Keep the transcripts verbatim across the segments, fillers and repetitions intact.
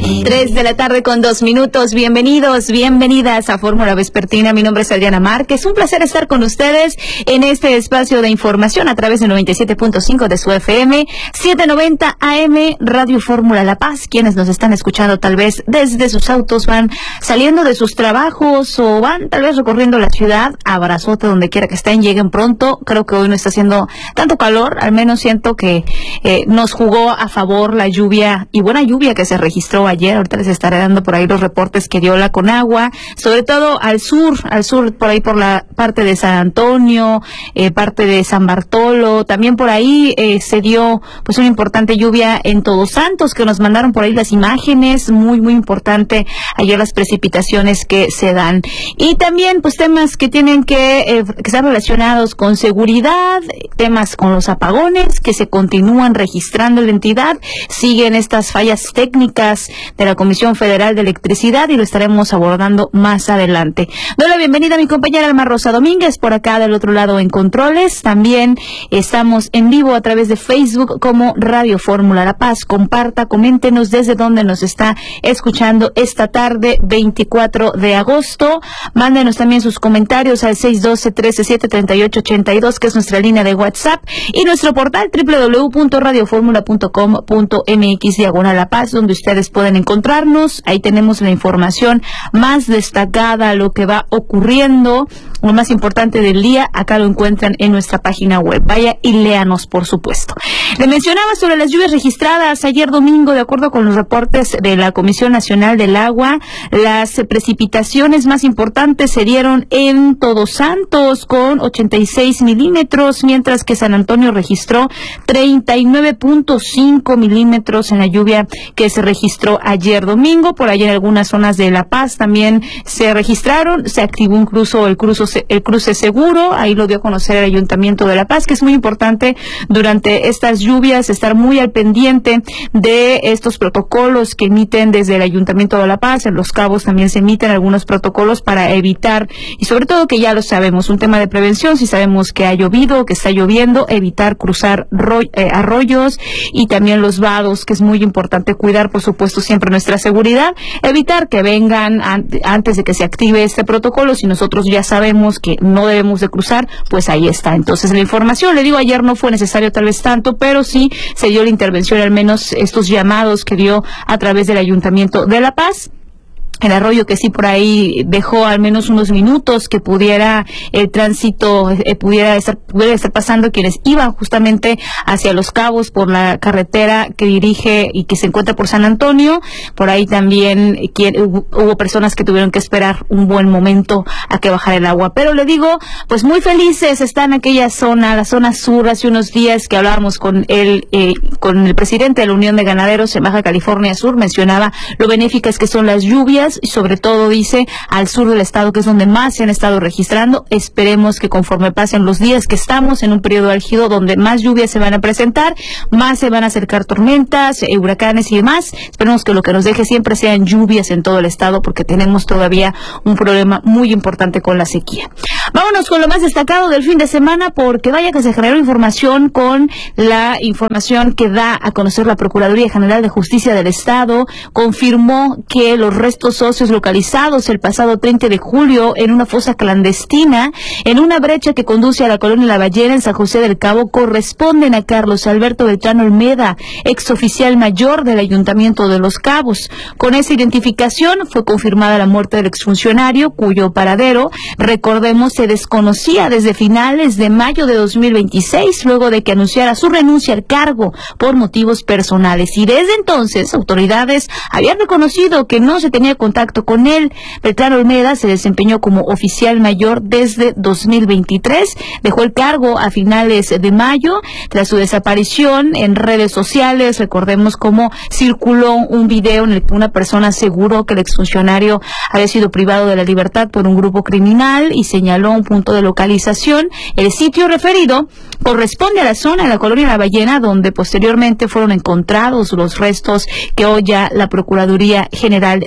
Tres de la tarde con dos minutos. Bienvenidos, bienvenidas a Fórmula Vespertina. Mi nombre es Adriana Márquez. Un placer estar con ustedes en este espacio de información a través de noventa y siete punto cinco de su F M, setecientos noventa A M, Radio Fórmula La Paz. Quienes nos están escuchando tal vez desde sus autos, van saliendo de sus trabajos o van tal vez recorriendo la ciudad. Abrazote donde quiera que estén, lleguen pronto. Creo que hoy no está haciendo tanto calor, al menos siento que eh, nos jugó a favor la lluvia y buena lluvia que se registró ayer. Ahorita les estaré dando por ahí los reportes que dio la Conagua, sobre todo al sur, al sur por ahí por la parte de San Antonio, eh, parte de San Bartolo, también por ahí eh, se dio pues una importante lluvia en Todos Santos, que nos mandaron por ahí las imágenes, muy muy importante ayer las precipitaciones que se dan. Y también pues temas que tienen que, eh, que están relacionados con seguridad, temas con los apagones que se continúan registrando en la entidad, siguen estas fallas técnicas de la Comisión Federal de Electricidad y lo estaremos abordando más adelante. Doy la bienvenida a mi compañera Alma Rosa Domínguez por acá del otro lado en controles. También estamos en vivo a través de Facebook como Radio Fórmula La Paz. Comparta, coméntenos desde dónde nos está escuchando esta tarde veinticuatro de agosto. Mándenos también sus comentarios al seis uno dos, uno tres siete, tres ocho ocho dos, que es nuestra línea de WhatsApp, y nuestro portal doble u doble u doble u punto radio fórmula punto com punto m x diagonal La Paz, donde ustedes pueden encontrarnos. Ahí tenemos la información más destacada, lo que va ocurriendo, lo más importante del día. Acá lo encuentran en nuestra página web. Vaya y léanos, por supuesto. Le mencionaba sobre las lluvias registradas ayer domingo. De acuerdo con los reportes de la Comisión Nacional del Agua, las precipitaciones más importantes se dieron en Todos Santos con ochenta y seis milímetros, mientras que San Antonio registró treinta y nueve punto cinco milímetros en la lluvia que se registró ayer domingo. Por allá en algunas zonas de La Paz también se registraron, se activó incluso el cruce, el cruce seguro. Ahí lo dio a conocer el Ayuntamiento de La Paz, que es muy importante durante estas lluvias estar muy al pendiente de estos protocolos que emiten desde el Ayuntamiento de La Paz. En Los Cabos también se emiten algunos protocolos para evitar, y sobre todo que ya lo sabemos, un tema de prevención. Si sabemos que ha llovido, que está lloviendo, evitar cruzar ro eh, arroyos y también los vados, que es muy importante cuidar, por supuesto, siempre nuestra seguridad, evitar que vengan an antes de que se active este protocolo. Si nosotros ya sabemos que no debemos de cruzar, pues ahí está. Entonces la información, le digo, ayer no fue necesario tal vez tanto, pero sí se dio la intervención, al menos estos llamados que dio a través del Ayuntamiento de La Paz. El arroyo que sí por ahí dejó al menos unos minutos que pudiera el tránsito, eh, pudiera estar, pudiera estar pasando quienes iban justamente hacia Los Cabos por la carretera que dirige y que se encuentra por San Antonio. Por ahí también eh, quien, hubo, hubo personas que tuvieron que esperar un buen momento a que bajara el agua. Pero le digo, pues muy felices están en aquella zona, la zona sur. Hace unos días que hablábamos con el, eh, con el presidente de la Unión de Ganaderos en Baja California Sur, mencionaba lo benéficas que son las lluvias, y sobre todo dice al sur del estado, que es donde más se han estado registrando. Esperemos que conforme pasen los días, que estamos en un periodo álgido donde más lluvias se van a presentar, más se van a acercar tormentas, eh, huracanes y demás. Esperemos que lo que nos deje siempre sean lluvias en todo el estado, porque tenemos todavía un problema muy importante con la sequía. Vámonos con lo más destacado del fin de semana, porque vaya que se generó información con la información que da a conocer la Procuraduría General de Justicia del Estado. Confirmó que los restos óseos localizados el pasado treinta de julio en una fosa clandestina en una brecha que conduce a la colonia La Ballena en San José del Cabo corresponden a Carlos Alberto Beltrán Olmeda, exoficial mayor del Ayuntamiento de Los Cabos. Con esa identificación fue confirmada la muerte del exfuncionario, cuyo paradero, recordemos, se desconocía desde finales de mayo de dos mil veintiséis, luego de que anunciara su renuncia al cargo por motivos personales. Y desde entonces, autoridades habían reconocido que no se tenía contacto con él. Beltrán Olmeda se desempeñó como oficial mayor desde dos mil veintitrés, dejó el cargo a finales de mayo. Tras su desaparición en redes sociales, recordemos cómo circuló un video en el que una persona aseguró que el exfuncionario había sido privado de la libertad por un grupo criminal y señaló un punto de localización. El sitio referido corresponde a la zona de la colonia La Ballena, donde posteriormente fueron encontrados los restos que hoy ya la Procuraduría General de Justicia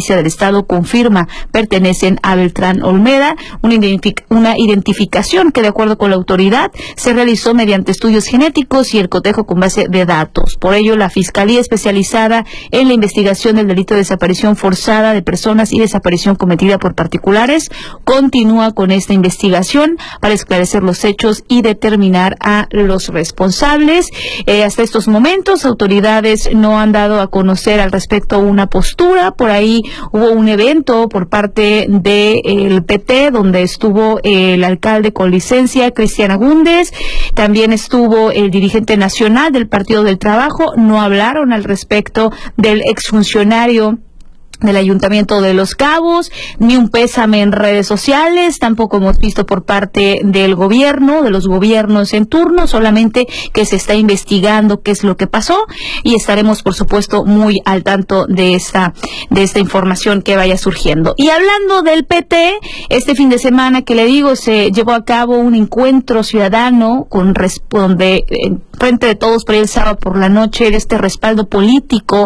Justicia del Estado confirma pertenecen a Beltrán Olmeda, una, identific una identificación que de acuerdo con la autoridad se realizó mediante estudios genéticos y el cotejo con base de datos. Por ello, la Fiscalía especializada en la investigación del delito de desaparición forzada de personas y desaparición cometida por particulares continúa con esta investigación para esclarecer los hechos y determinar a los responsables. Eh, hasta estos momentos, autoridades no han dado a conocer al respecto una postura. Por ahí hubo un evento por parte del P T donde estuvo el alcalde con licencia, Cristian Agúndez, también estuvo el dirigente nacional del Partido del Trabajo. No hablaron al respecto del exfuncionario del Ayuntamiento de Los Cabos, ni un pésame en redes sociales, tampoco hemos visto por parte del gobierno, de los gobiernos en turno, solamente que se está investigando qué es lo que pasó y estaremos, por supuesto, muy al tanto de esta de esta información que vaya surgiendo. Y hablando del P T, este fin de semana que le digo, se llevó a cabo un encuentro ciudadano con donde en frente de todos por el sábado por la noche de este respaldo político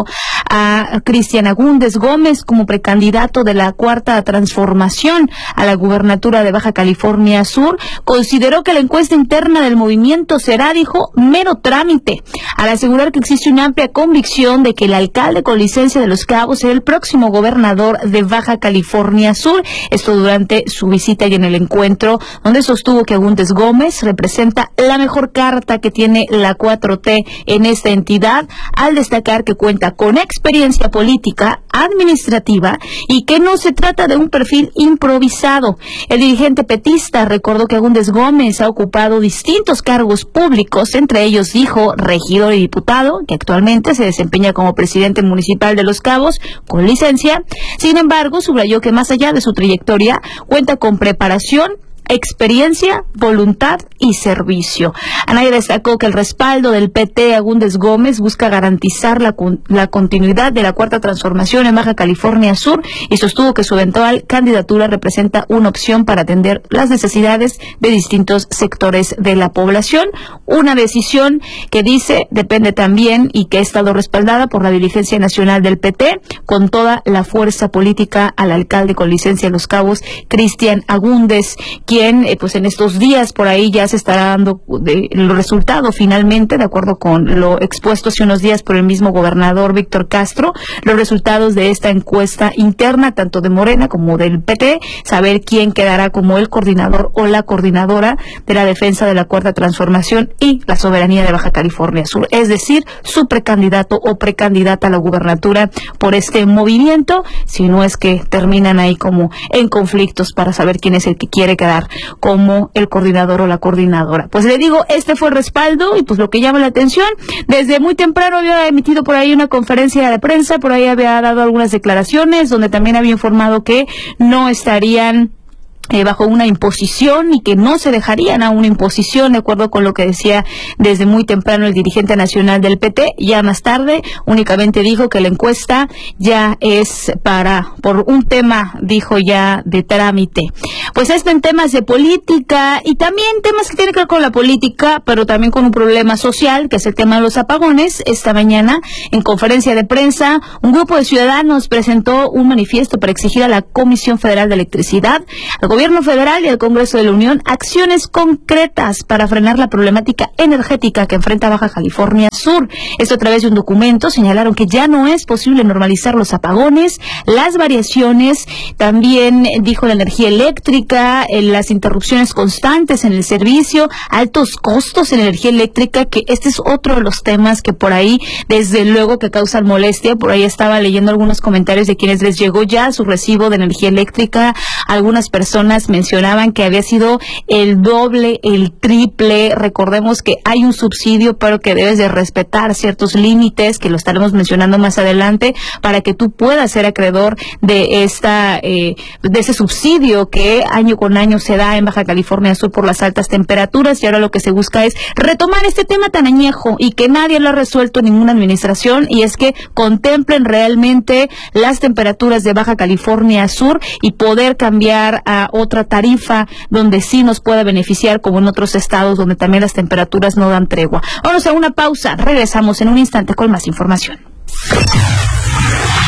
a Cristian Agúndez Gómez como precandidato de la Cuarta Transformación a la gubernatura de Baja California Sur. Consideró que la encuesta interna del movimiento será, dijo, mero trámite, al asegurar que existe una amplia convicción de que el alcalde con licencia de Los Cabos será el próximo gobernador de Baja California Sur. Esto durante su visita y en el encuentro, donde sostuvo que Agúndez Gómez representa la mejor carta que tiene la cuatro T en esta entidad, al destacar que cuenta con experiencia política, administrativa y que no se trata de un perfil improvisado. El dirigente petista recordó que Agúndez Gómez ha ocupado distintos cargos públicos, entre ellos, dijo, regidor y diputado, que actualmente se desempeña como presidente municipal de Los Cabos con licencia. Sin embargo, subrayó que más allá de su trayectoria, cuenta con preparación, experiencia, voluntad y servicio. Anaya destacó que el respaldo del P T Agúndez Gómez busca garantizar la, la continuidad de la Cuarta Transformación en Baja California Sur y sostuvo que su eventual candidatura representa una opción para atender las necesidades de distintos sectores de la población. Una decisión que dice depende también y que ha estado respaldada por la dirigencia nacional del P T con toda la fuerza política al alcalde con licencia de Los Cabos, Cristian Agúndez, quien Eh, pues en estos días por ahí ya se estará dando de, el resultado finalmente, de acuerdo con lo expuesto hace unos días por el mismo gobernador Víctor Castro, los resultados de esta encuesta interna, tanto de Morena como del P T, saber quién quedará como el coordinador o la coordinadora de la defensa de la Cuarta Transformación y la soberanía de Baja California Sur, es decir, su precandidato o precandidata a la gubernatura por este movimiento, si no es que terminan ahí como en conflictos para saber quién es el que quiere quedar como el coordinador o la coordinadora. Pues le digo, este fue el respaldo y pues lo que llama la atención, desde muy temprano había emitido por ahí una conferencia de prensa, por ahí había dado algunas declaraciones donde también había informado que no estarían Eh, bajo una imposición y que no se dejarían a una imposición, de acuerdo con lo que decía desde muy temprano el dirigente nacional del P T. Ya más tarde únicamente dijo que la encuesta ya es para, por un tema, dijo ya, de trámite. Pues esto en temas de política y también temas que tienen que ver con la política, pero también con un problema social, que es el tema de los apagones. Esta mañana, en conferencia de prensa, un grupo de ciudadanos presentó un manifiesto para exigir a la Comisión Federal de Electricidad, al Gobierno Federal y al Congreso de la Unión acciones concretas para frenar la problemática energética que enfrenta Baja California Sur. Esto a través de un documento señalaron que ya no es posible normalizar los apagones, las variaciones, también dijo la energía eléctrica, las interrupciones constantes en el servicio, altos costos en energía eléctrica, que este es otro de los temas que por ahí desde luego que causan molestia. Por ahí estaba leyendo algunos comentarios de quienes les llegó ya su recibo de energía eléctrica. Algunas personas mencionaban que había sido el doble, el triple. Recordemos que hay un subsidio, pero que debes de respetar ciertos límites, que lo estaremos mencionando más adelante, para que tú puedas ser acreedor de esta eh, de ese subsidio que año con año se da en Baja California Sur por las altas temperaturas. Y ahora lo que se busca es retomar este tema tan añejo y que nadie lo ha resuelto en ninguna administración, y es que contemplen realmente las temperaturas de Baja California Sur y poder cambiar a otra tarifa donde sí nos pueda beneficiar, como en otros estados donde también las temperaturas no dan tregua. Vamos a una pausa, regresamos en un instante con más información.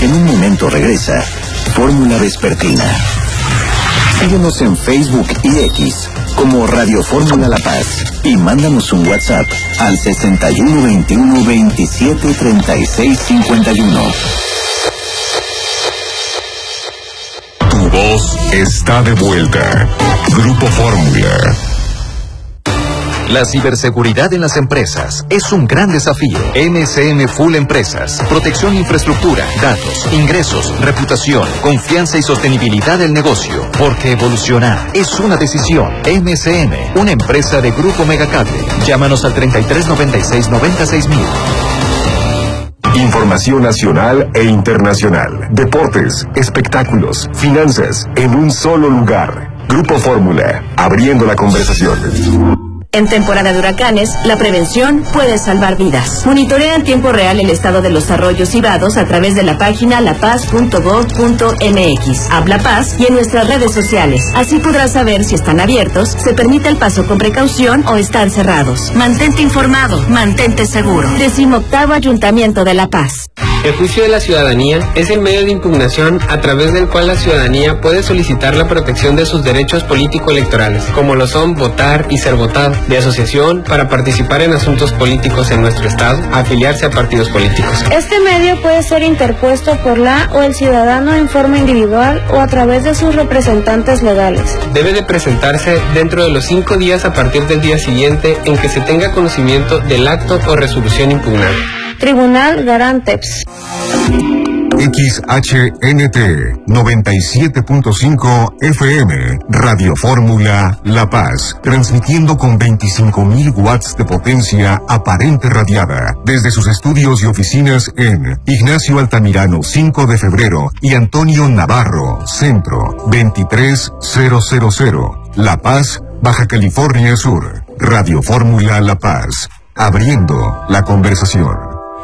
En un momento regresa Fórmula Vespertina. Síguenos en Facebook y X como Radio Fórmula La Paz y mándanos un WhatsApp al sesenta y uno veintiuno veintisiete treinta y seis cincuenta y uno. Tu voz está de vuelta. Grupo Fórmula. La ciberseguridad en las empresas es un gran desafío. M S M Full Empresas. Protección, infraestructura, datos, ingresos, reputación, confianza y sostenibilidad del negocio. Porque evolucionar es una decisión. M S M, una empresa de Grupo Megacable. Llámanos al treinta y tres noventa y seis noventa y seis mil. Información nacional e internacional. Deportes, espectáculos, finanzas, en un solo lugar. Grupo Fórmula, abriendo la conversación. En temporada de huracanes, la prevención puede salvar vidas. Monitorea en tiempo real el estado de los arroyos y vados a través de la página la paz punto gov punto m x, Habla Paz y en nuestras redes sociales. Así podrás saber si están abiertos, se permite el paso con precaución o están cerrados. Mantente informado, mantente seguro. Decimoctavo Ayuntamiento de La Paz. El juicio de la ciudadanía es el medio de impugnación a través del cual la ciudadanía puede solicitar la protección de sus derechos político-electorales, como lo son votar y ser votado, de asociación para participar en asuntos políticos en nuestro estado, afiliarse a partidos políticos. Este medio puede ser interpuesto por la o el ciudadano en forma individual o a través de sus representantes legales. Debe de presentarse dentro de los cinco días a partir del día siguiente en que se tenga conocimiento del acto o resolución impugnada. Tribunal Garanteps. X H N T noventa y siete punto cinco F M, Radio Fórmula La Paz, transmitiendo con veinticinco mil watts de potencia aparente radiada, desde sus estudios y oficinas en Ignacio Altamirano cinco de febrero y Antonio Navarro, Centro, veintitrés mil, La Paz, Baja California Sur. Radio Fórmula La Paz, abriendo la conversación.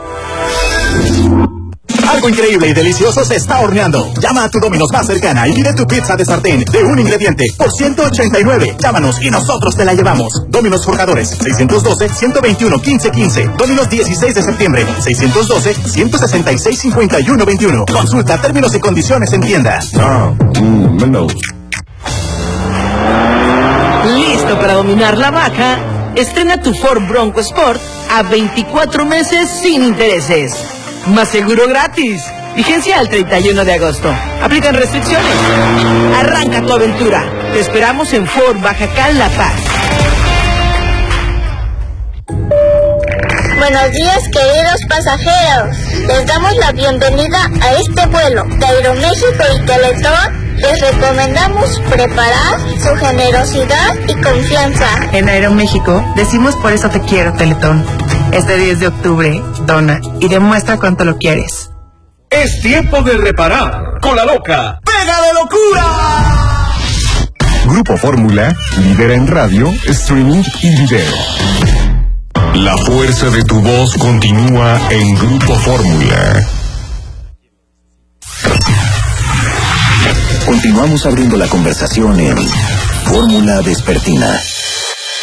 Algo increíble y delicioso se está horneando. Llama a tu Domino's más cercana y pide tu pizza de sartén de un ingrediente por ciento ochenta y nueve. Llámanos y nosotros te la llevamos. Domino's Forjadores, seiscientos doce, ciento veintiuno, quince quince. Domino's dieciséis de septiembre, seiscientos doce, ciento sesenta y seis, cincuenta y uno veintiuno. Consulta términos y condiciones en tienda. Ah, mm, menos. ¿Listo para dominar la vaca? Estrena tu Ford Bronco Sport a veinticuatro meses sin intereses. Más seguro gratis. Vigencia al treinta y uno de agosto. Aplican restricciones. Arranca tu aventura. Te esperamos en Ford Baja Cal La Paz. Buenos días, queridos pasajeros. Les damos la bienvenida a este vuelo de Aeroméxico y Teletón. Les recomendamos preparar su generosidad y confianza. En Aeroméxico decimos por eso te quiero, Teletón. Este diez de octubre, dona y demuestra cuánto lo quieres. Es tiempo de reparar con la loca ¡Pega de locura! Grupo Fórmula, líder en radio, streaming y video. La fuerza de tu voz continúa en Grupo Fórmula. Continuamos abriendo la conversación en Fórmula Vespertina.